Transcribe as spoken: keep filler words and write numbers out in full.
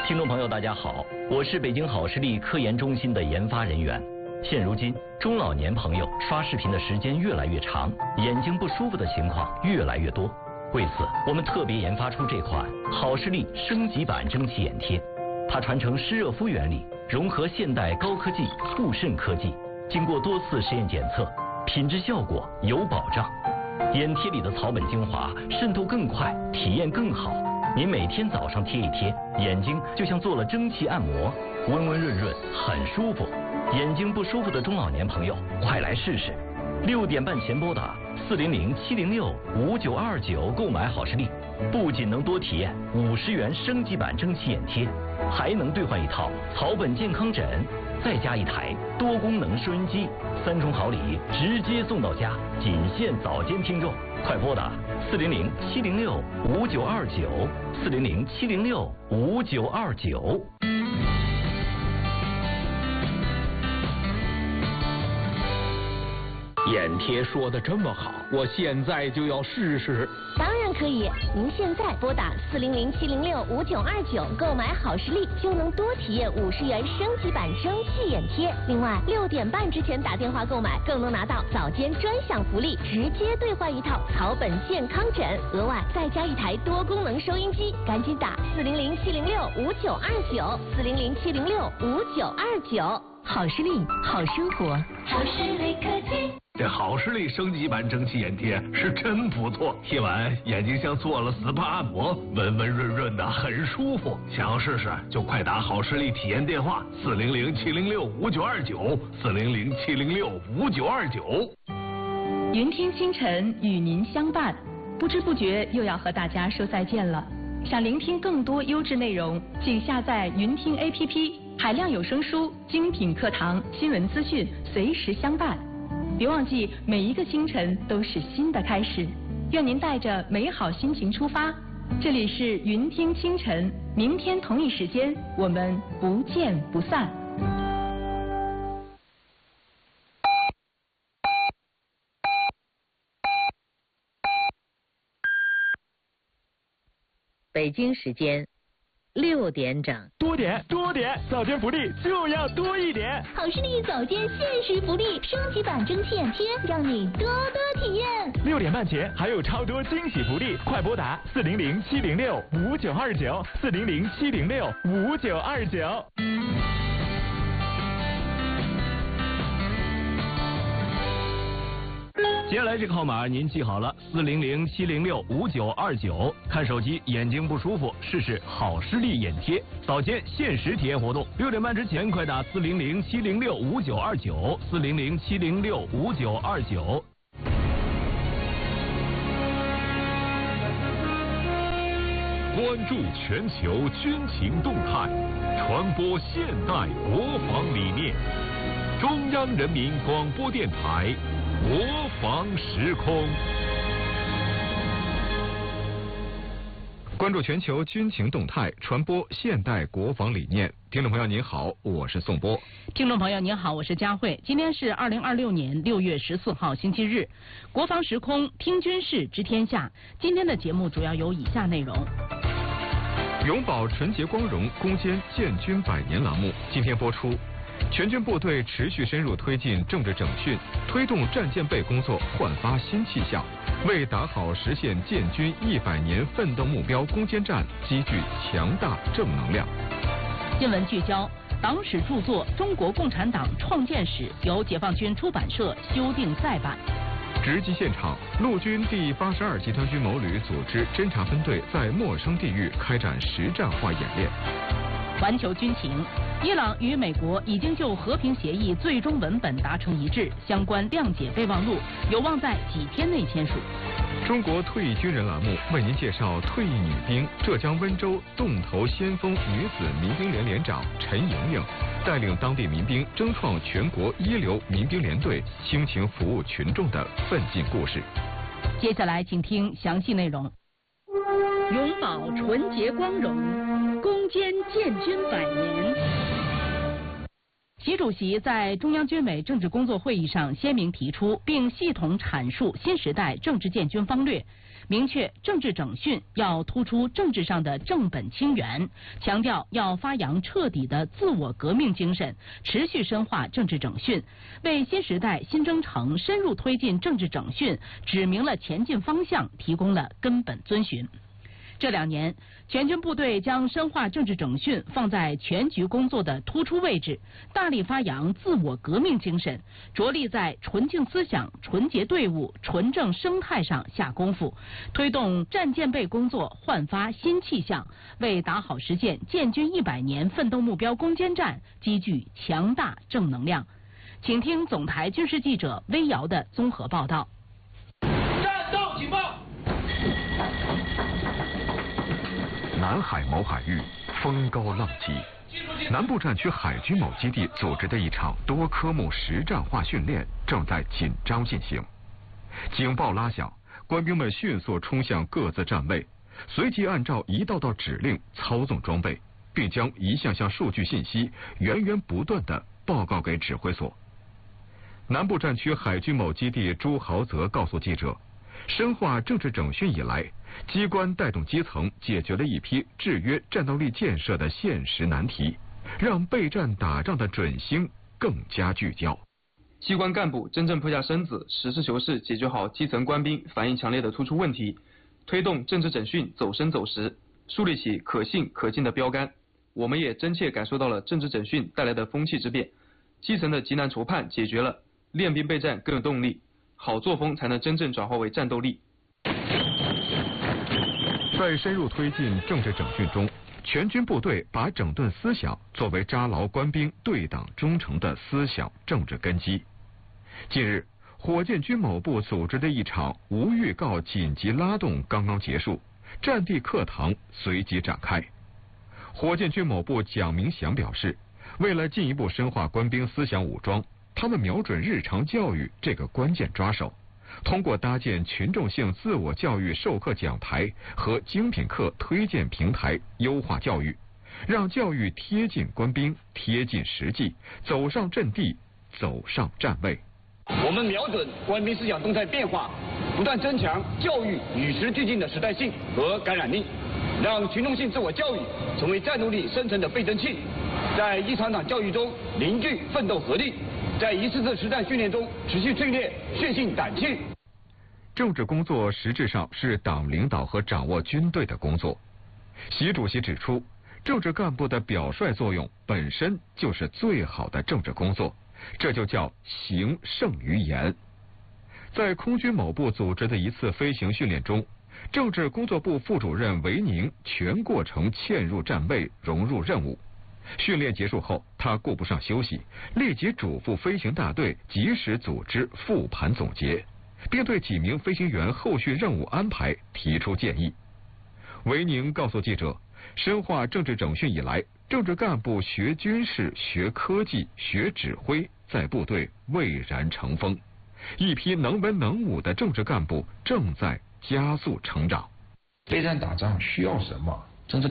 听众朋友，大家好，我是北京好视力科研中心的研发人员。现如今，中老年朋友刷视频的时间越来越长，眼睛不舒服的情况越来越多。为此，我们特别研发出这款好视力升级版蒸汽眼贴，它传承湿热敷原理，融合现代高科技护肾科技，经过多次实验检测，品质效果有保障。眼贴里的草本精华渗透更快，体验更好。您每天早上贴一贴，眼睛就像做了蒸汽按摩，温温润润，很舒服。眼睛不舒服的中老年朋友，快来试试！六点半前拨打四零零七零六五九二九购买好视力，不仅能多体验五十元升级版蒸汽眼贴，还能兑换一套草本健康枕，再加一台多功能收音机，三重好礼直接送到家，仅限早间听众，快拨打四零零七零六五九二九四零零七零六五九二九。 眼贴说的这么好，我现在就要试试。 当然可以，您现在拨打四零零七零六五九二九购买好视力，就能多体验五十元升级版蒸汽眼贴。另外，六点半之前打电话购买，更能拿到早间专享福利，直接兑换一套草本健康枕，额外再加一台多功能收音机。赶紧打四零零七零六五九二九四零零七零六五九二九。好视力，好生活。 好视力科技。 这好视力升级版蒸汽眼贴是真不错，贴完眼睛像做了 S P A 按摩，温温润润的，很舒服。想要试试就快打好视力体验电话四零零七零六五九二九四零零七零六五九二九。 云听清晨与您相伴，不知不觉又要和大家说再见了。想聆听更多优质内容，请下载云听 A P P， 海量有声书、精品课堂、新闻资讯，随时相伴。别忘记，每一个清晨都是新的开始。愿您带着美好心情出发。这里是云听清晨，明天同一时间我们不见不散。 北京时间六点整， 多点多点，早间福利就要多一点。 好视力早间限时福利，升级版蒸汽眼贴，让你多多体验。 六点半前还有超多惊喜福利，快拨打四零零七零六五九二九四零零七零六五九二九。接下来这个号码您记好了，四零零七零六五九二九。看手机眼睛不舒服，试试好视力眼贴，早间限时体验活动。六点半之前快打四零零七零六五九二九四零零七零六五九二九。 关注全球军情动态，传播现代国防理念。中央人民广播电台。国防时空， 关注全球军情动态，传播现代国防理念。听众朋友您好，我是宋波。 听众朋友您好，我是佳慧。今天是二零二六年六月十四号星期日，国防时空听军事知天下。今天的节目主要有以下内容： 永葆纯洁光荣，攻坚建军百年栏目今天播出。全军部队持续深入推进政治整训，推动战舰备工作焕发新气象，为打好实现建军一百年奋斗目标攻坚战积聚强大正能量。 新闻聚焦：党史著作《中国共产党创建史》由解放军出版社修订再版。 直击现场，陆军第八十二集团军某旅组织侦察分队在陌生地域开展实战化演练。 环球军情：伊朗与美国已经就和平协议最终文本达成一致，相关谅解备忘录有望在几天内签署。 中国退役军人栏目为您介绍退役女兵浙江温州洞头先锋女子民兵连连长陈莹莹带领当地民兵争创全国一流民兵连队，倾情服务群众的奋进故事。 接下来请听详细内容。 永葆纯洁光荣，攻坚建军百年。 习主席在中央军委政治工作会议上鲜明提出并系统阐述新时代政治建军方略， 明确政治整训要突出政治上的正本清源，强调要发扬彻底的自我革命精神，持续深化政治整训，为新时代新征程深入推进政治整训指明了前进方向，提供了根本遵循。这两年，全军部队将深化政治整训放在全局工作的突出位置，大力发扬自我革命精神，着力在纯净思想、纯洁队伍、纯正生态上下功夫，推动战建备工作焕发新气象，为打好实现建军一百年奋斗目标攻坚战积聚强大正能量。请听总台军事记者微瑶的综合报道。 战斗警报！ 南海某海域风高浪急，南部战区海军某基地组织的一场多科目实战化训练正在紧张进行。警报拉响，官兵们迅速冲向各自站位，随即按照一道道指令操纵装备，并将一项项数据信息源源不断地报告给指挥所。南部战区海军某基地朱豪泽告诉记者，深化政治整训以来，机关带动基层解决了一批制约战斗力建设的现实难题，让备战打仗的准星更加聚焦。 机关干部真正破下身子，实事求是解决好基层官兵反映强烈的突出问题，推动政治整训走深走实，树立起可信可敬的标杆。我们也真切感受到了政治整训带来的风气之变，基层的急难愁盼解决了，练兵备战更有动力，好作风才能真正转化为战斗力。 在深入推进政治整训中，全军部队把整顿思想作为扎牢官兵对党忠诚的思想政治根基。近日，火箭军某部组织的一场无预告紧急拉动刚刚结束，战地课堂随即展开。火箭军某部蒋明祥表示，为了进一步深化官兵思想武装，他们瞄准日常教育这个关键抓手，通过搭建群众性自我教育授课讲台和精品课推荐平台，优化教育，让教育贴近官兵、贴近实际，走上阵地，走上站位。 我们瞄准官兵思想动态变化，不断增强教育与时俱进的时代性和感染力，让群众性自我教育成为战斗力生成的倍增器，在一场场教育中凝聚奋斗合力，在一次次实战训练中持续淬炼血性胆气。 政治工作实质上是党领导和掌握军队的工作。习主席指出，政治干部的表率作用本身就是最好的政治工作，这就叫行胜于言。在空军某部组织的一次飞行训练中，政治工作部副主任韦宁全过程嵌入站位，融入任务。训练结束后，他顾不上休息，立即嘱咐飞行大队及时组织复盘总结，并对几名飞行员后续任务安排提出建议。韦宁告诉记者，深化政治整训以来，政治干部学军事、学科技、学指挥，在部队蔚然成风，一批能文能武的政治干部正在加速成长。 备战打仗需要什么？